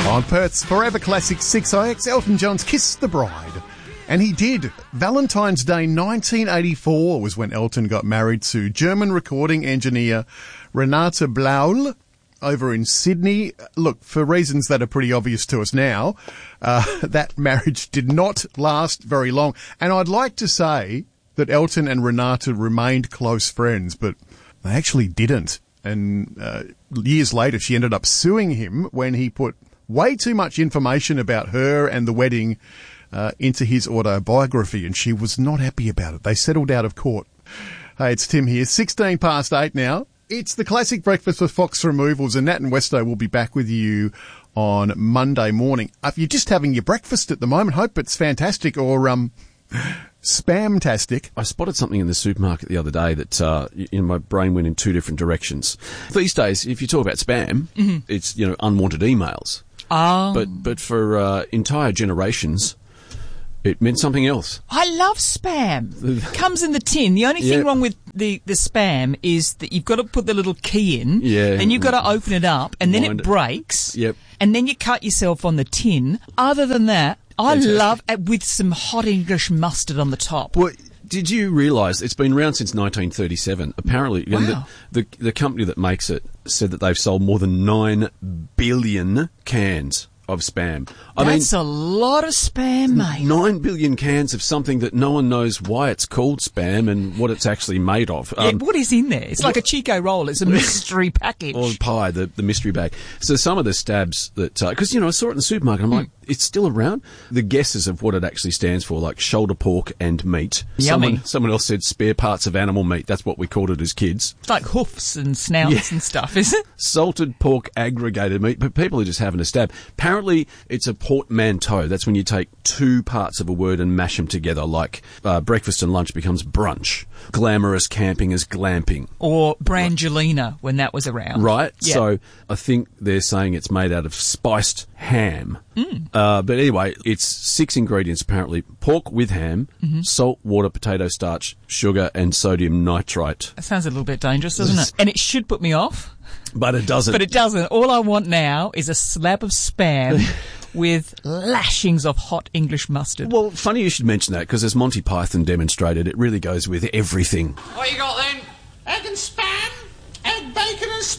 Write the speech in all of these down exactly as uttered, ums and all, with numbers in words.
On Perth's Forever Classic six I X, Elton John's Kiss the Bride. And he did. Valentine's Day nineteen eighty-four was when Elton got married to German recording engineer Renate Blaul over in Sydney. Look, for reasons that are pretty obvious to us now, uh, that marriage did not last very long. And I'd like to say that Elton and Renate remained close friends, but they actually didn't. And uh, years later, she ended up suing him when he put way too much information about her and the wedding uh, into his autobiography, and she was not happy about it. They settled out of court. Hey, it's Tim here. sixteen past eight now. It's the Classic Breakfast with Fox Removals, and Nat and Westo will be back with you on Monday morning. If you're just having your breakfast at the moment, hope it's fantastic or um, spam-tastic. I spotted something in the supermarket the other day that uh, you know, my brain went in two different directions. These days, if you talk about spam, mm-hmm. it's you know unwanted emails. Oh. But but for uh, entire generations, it meant something else. I love spam. Comes in the tin. The only thing Yep. wrong with the, the spam is that you've got to put the little key in, Yeah. then you've got to open it up, and then Wind it it. breaks, Yep. and then you cut yourself on the tin. Other than that, I Fantastic. love it with some hot English mustard on the top. Well, did you realise it's been around since nineteen thirty-seven? Apparently, and Wow. the, the the company that makes it said that they've sold more than nine billion cans of spam. I That's mean, a lot of spam, mate. nine billion cans of something that no one knows why it's called spam and what it's actually made of. Yeah, Um, what is in there? It's like a Chico roll. It's a mystery package. Or pie, the, the mystery bag. So some of the stabs that, because, you know, I saw it in the supermarket, I'm like, it's still around. The guesses of what it actually stands for, like shoulder pork and meat. Yummy. Someone, someone else said spare parts of animal meat. That's what we called it as kids. It's like hoofs and snouts Yeah. and stuff, is it? Salted pork aggregated meat, but people are just having a stab. Apparently, it's a portmanteau. That's when you take two parts of a word and mash them together, like uh, breakfast and lunch becomes brunch. Glamorous camping is glamping. Or Brangelina, when that was around. Right? Yeah. So I think they're saying it's made out of spiced ham. Mm. Uh, but anyway, it's six ingredients apparently. Pork with ham, Mm-hmm. salt, water, potato starch, sugar and sodium nitrite. That sounds a little bit dangerous, doesn't it? And it should put me off, But it doesn't. but it doesn't. All I want now is a slab of spam with lashings of hot English mustard. Well, funny you should mention that, because as Monty Python demonstrated, it really goes with everything. What you got then? Egg and spam? Egg, bacon and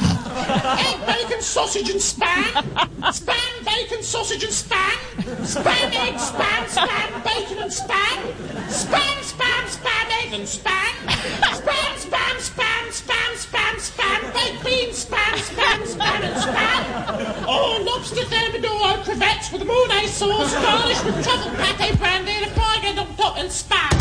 spam? Egg, bacon, sausage and spam? Spam, bacon, sausage and spam? Spam, egg, spam, spam, bacon and spam? Spam, spam, spam, egg and spam? Spam, spam, spam, spam, spam, spam, baked beans, spam, spam, spam and spam? Oh, lobster thermidor, crevettes with a Mornay sauce, garnished with truffle pate brandy and a fried egg on top and spam.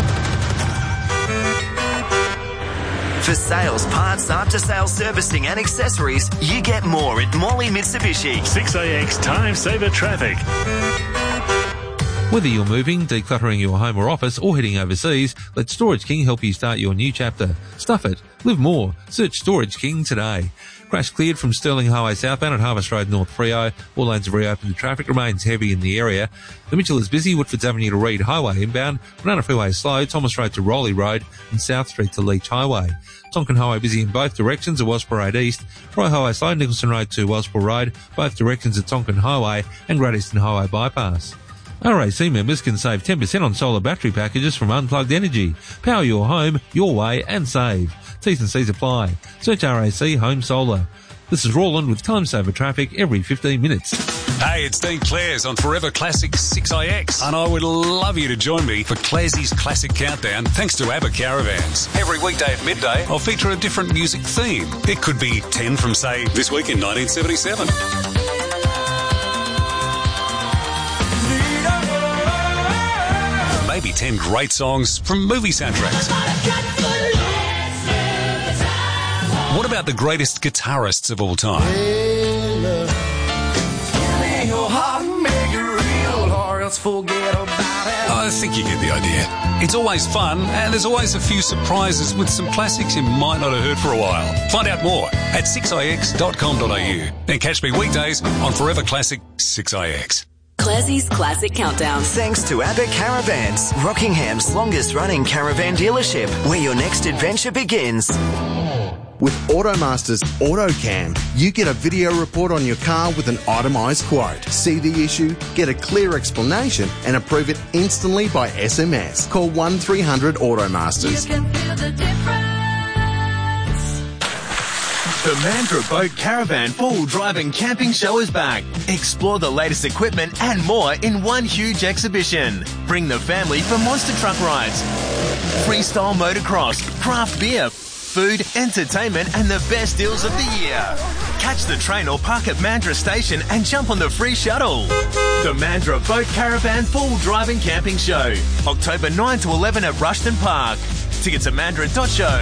For sales, parts, after-sales servicing and accessories, you get more at Morley Mitsubishi. six A X Time Saver Traffic. Whether you're moving, decluttering your home or office, or heading overseas, let Storage King help you start your new chapter. Stuff it. Live more. Search Storage King today. Crash cleared from Stirling Highway southbound at Harvest Road, North Freo. All lanes are reopened. The traffic remains heavy in the area. The Mitchell is busy. Woodfords Avenue to Reed Highway inbound. Banana Freeway is slow. Thomas Road to Rowley Road and South Street to Leach Highway. Tonkin Highway busy in both directions at Waspa Road East. Troy Highway slow. Nicholson Road to Waspa Road, both directions at Tonkin Highway and Great Eastern Highway bypass. R A C members can save ten percent on solar battery packages from Unplugged Energy. Power your home your way and save. T's and C's apply. Search R A C Home Solar. This is Roland with Time Saver Traffic every fifteen minutes. Hey, it's Dean Clares on Forever Classic six I X, and I would love you to join me for Clarsey's Classic Countdown thanks to ABBA Caravans. Every weekday at midday, I'll feature a different music theme. It could be ten from, say, this week in nineteen seventy-seven. Maybe ten great songs from movie soundtracks. What about the greatest guitarists of all time? I think you get the idea. It's always fun, and there's always a few surprises with some classics you might not have heard for a while. Find out more at six I X dot com dot a u and catch me weekdays on Forever Classic six I X. Classie's Classic Countdown. Thanks to ABBA Caravans, Rockingham's longest running caravan dealership, where your next adventure begins. With Automaster's AutoCam, you get a video report on your car with an itemised quote. See the issue, get a clear explanation and approve it instantly by S M S. Call one three hundred Automasters. You can feel the difference. The Mandurah Boat Caravan Full Driving Camping Show is back. Explore the latest equipment and more in one huge exhibition. Bring the family for monster truck rides, freestyle motocross, craft beer, food, entertainment and the best deals of the year. Catch the train or park at Mandurah Station and jump on the free shuttle. The Mandurah Boat Caravan Full Driving Camping Show. October ninth to eleventh at Rushton Park. Tickets at mandurah dot show.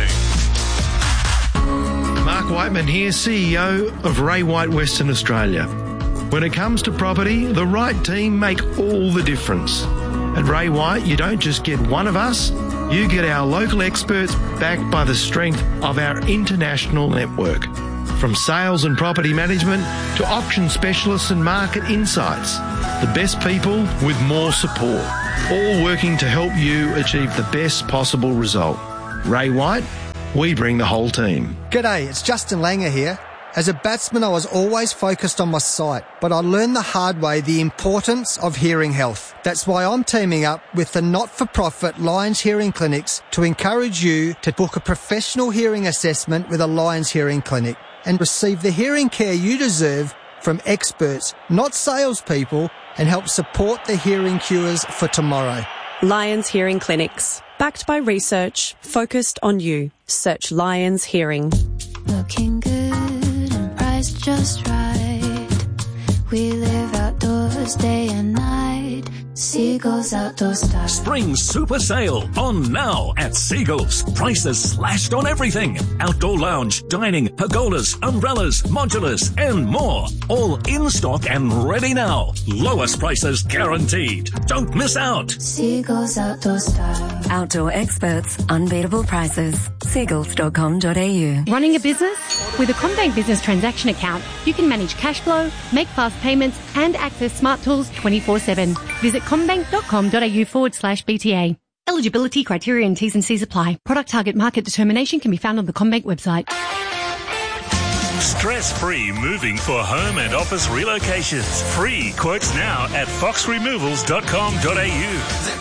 Mark Whiteman here, C E O of Ray White Western Australia. When it comes to property, the right team make all the difference. At Ray White, you don't just get one of us, you get our local experts backed by the strength of our international network. From sales and property management to auction specialists and market insights, the best people with more support, all working to help you achieve the best possible result. Ray White, we bring the whole team. G'day, it's Justin Langer here. As a batsman, I was always focused on my sight, but I learned the hard way the importance of hearing health. That's why I'm teaming up with the not-for-profit Lions Hearing Clinics to encourage you to book a professional hearing assessment with a Lions Hearing Clinic and receive the hearing care you deserve from experts, not salespeople, and help support the hearing cures for tomorrow. Lions Hearing Clinics. Backed by research, focused on you. Search Lions Hearing. Looking good and priced just right. We live outdoors day and night. Seagulls Outdoor Style. Spring super sale on now at Seagulls. Prices slashed on everything. Outdoor lounge, dining, pergolas, umbrellas, modulars and more. All in stock and ready now. Lowest prices guaranteed. Don't miss out. Seagulls Outdoor Style. Outdoor experts, unbeatable prices. seagulls dot com dot a u. Running a business? With a CommBank Business Transaction Account, you can manage cash flow, make fast payments and access smart tools twenty-four seven. Visit commbank dot com dot a u forward slash B T A. Eligibility, criteria and T's and C's apply. Product target market determination can be found on the CommBank website. Stress-free moving for home and office relocations. Free quotes now at fox removals dot com dot a u.